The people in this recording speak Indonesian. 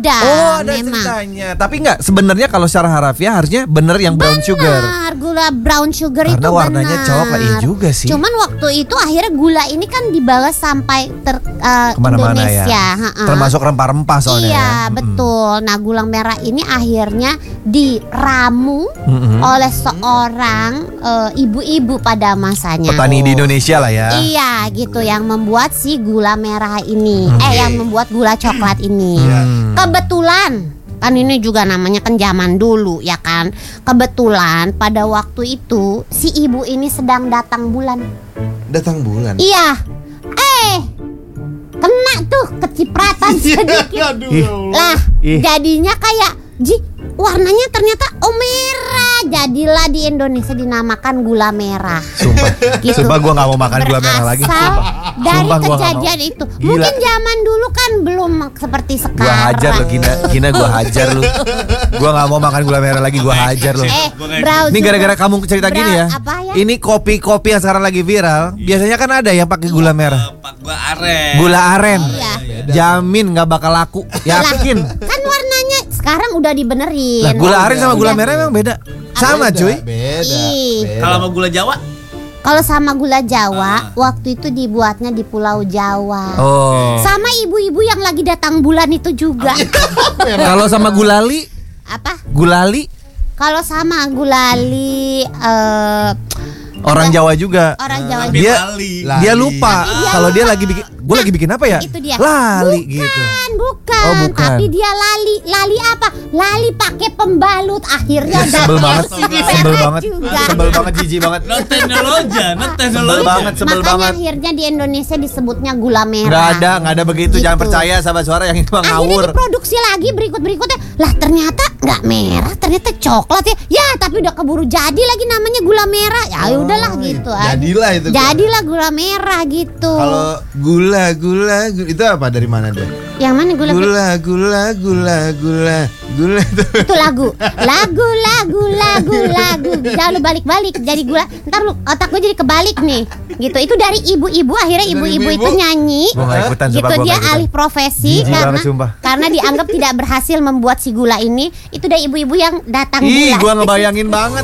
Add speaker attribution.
Speaker 1: Ada.
Speaker 2: Oh, ada
Speaker 1: memang.
Speaker 2: ceritanya. Tapi enggak, sebenarnya kalau secara harafiah harusnya bener yang brown sugar.
Speaker 1: Benar, gula brown sugar
Speaker 2: Karena
Speaker 1: itu
Speaker 2: warnanya
Speaker 1: benar.
Speaker 2: coklat, iya juga sih.
Speaker 1: Cuman waktu itu akhirnya gula ini kan dibawa sampai
Speaker 2: Kemana-mana
Speaker 1: Indonesia.
Speaker 2: ya. Termasuk rempah-rempah soalnya.
Speaker 1: Iya,
Speaker 2: ya.
Speaker 1: betul. Nah, gula merah ini akhirnya diramu oleh seorang ibu-ibu pada masanya.
Speaker 2: Petani di Indonesia lah ya.
Speaker 1: Iya, gitu yang membuat si gula merah ini. Yang membuat gula coklat ini. Kebetulan kan ini juga namanya kan zaman dulu ya kan. Kebetulan pada waktu itu si ibu ini sedang datang bulan.
Speaker 3: Datang bulan.
Speaker 1: Iya. Kena tuh kecipratan sedikit. Lah, jadinya kayak warnanya ternyata merah. Jadilah di Indonesia dinamakan gula merah.
Speaker 2: Sumpah.
Speaker 1: Gitu.
Speaker 2: Sumpah gue gak mau makan gula merah lagi.
Speaker 1: Berasal dari
Speaker 2: Sumpah gua nggak
Speaker 1: kejadian
Speaker 2: mau.
Speaker 1: itu.
Speaker 2: Gila.
Speaker 1: Mungkin zaman dulu kan belum seperti
Speaker 2: Gua
Speaker 1: sekarang.
Speaker 2: hajar lo Gina gua hajar lu. Gua gak mau makan gula merah lagi, gua hajar lu.
Speaker 1: Brown
Speaker 2: Ini
Speaker 1: sugar.
Speaker 2: gara-gara kamu cerita gini ya.
Speaker 1: Apa ya?
Speaker 2: Ini kopi-kopi yang sekarang lagi viral. Biasanya kan ada yang pakai gula merah.
Speaker 4: Gula aren.
Speaker 2: Gula aren.
Speaker 1: Iya.
Speaker 2: Jamin nggak bakal laku. Yakin.
Speaker 1: Kan warnanya sekarang udah dibenerin.
Speaker 2: Lah, gula aren sama gula
Speaker 1: Udah.
Speaker 2: merah emang beda. Sama cuy.
Speaker 3: Beda.
Speaker 1: Ih.
Speaker 4: Kalau sama gula Jawa?
Speaker 1: Kalau sama gula Jawa, waktu itu dibuatnya di Pulau Jawa.
Speaker 2: Oh.
Speaker 1: Sama ibu-ibu yang lagi datang bulan itu juga.
Speaker 2: Kalau sama gulali,
Speaker 1: Apa?
Speaker 2: gulali
Speaker 1: Kalau sama gulali
Speaker 2: orang Jawa juga.
Speaker 1: orang Jawa
Speaker 4: Tapi
Speaker 1: juga.
Speaker 2: Dia lupa
Speaker 1: Tapi dia
Speaker 2: kalau dia
Speaker 1: lupa.
Speaker 2: lagi bikin. Gue lagi bikin apa ya?
Speaker 1: Itu dia.
Speaker 2: Lali
Speaker 1: Bukan,
Speaker 2: gitu.
Speaker 1: bukan.
Speaker 2: Oh, bukan.
Speaker 1: Tapi dia lali apa? Lali pakai pembalut akhirnya
Speaker 2: Sebel banget. Sebel banget.
Speaker 1: juga.
Speaker 2: Sebel banget, jijik banget.
Speaker 4: No teknologi, no
Speaker 2: Sebel
Speaker 4: teknologi.
Speaker 2: banget, sebel
Speaker 1: Makanya
Speaker 2: banget.
Speaker 1: akhirnya di Indonesia disebutnya gula merah.
Speaker 2: Nggak ada begitu. Jangan
Speaker 1: Gitu.
Speaker 2: percaya sahabat suara yang itu mah
Speaker 1: Akhirnya
Speaker 2: ngawur.
Speaker 1: diproduksi lagi berikutnya. Lah ternyata nggak merah, ternyata coklat ya. Ya tapi udah keburu jadi lagi namanya gula merah. Ya udahlah gitu.
Speaker 3: Jadilah itu.
Speaker 1: Jadilah gula merah gitu.
Speaker 3: Kalau gula itu apa, dari mana dia?
Speaker 1: Yang mana gula merah?
Speaker 3: Gula
Speaker 1: Itu lagu. Jangan lu balik-balik jadi gula. Ntar lu otak gue jadi kebalik nih. Gitu. Itu dari ibu-ibu, akhirnya ibu-ibu itu nyanyi.
Speaker 2: Gua nggak ikutan,
Speaker 1: Gitu
Speaker 2: sumpah, gua
Speaker 1: dia
Speaker 2: nggak ikutan.
Speaker 1: alih profesi
Speaker 2: Jijik banget, sumpah.
Speaker 1: karena dianggap tidak berhasil membuat si gula ini. Itu dari ibu-ibu yang datang
Speaker 2: Ih,
Speaker 1: bulan.
Speaker 2: gua ngebayangin banget.